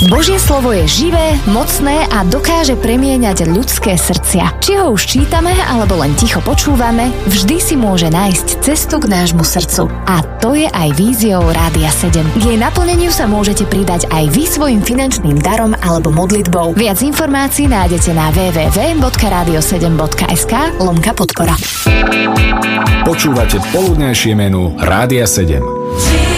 Božie slovo je živé, mocné a dokáže premieňať ľudské srdcia. Či ho už čítame, alebo len ticho počúvame, vždy si môže nájsť cestu k nášmu srdcu. A to je aj víziou Rádia 7. K jej naplneniu sa môžete pridať aj vy svojim finančným darom alebo modlitbou. Viac informácií nájdete na www.radio7.sk/podpora. Počúvate poludnejšie menu Rádia 7.